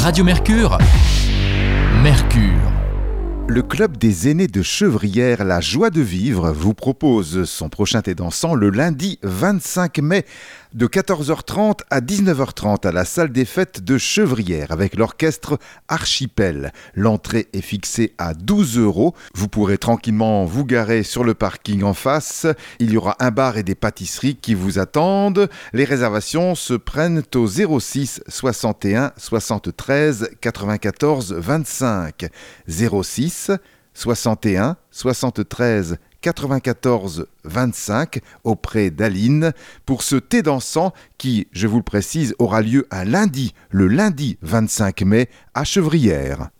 Radio Mercure. Mercure. Le club des aînés de Chevrières, la joie de vivre, vous propose son prochain thé dansant le lundi 25 mai de 14h30 à 19h30 à la salle des fêtes de Chevrières avec l'orchestre Archipel. L'entrée est fixée à 12 €. Vous pourrez tranquillement vous garer sur le parking en face. Il y aura un bar et des pâtisseries qui vous attendent. Les réservations se prennent au 06 61 73 94 25. 06 61 73 94 25 auprès d'Aline pour ce thé dansant qui, je vous le précise, aura lieu le lundi 25 mai à Chevrières.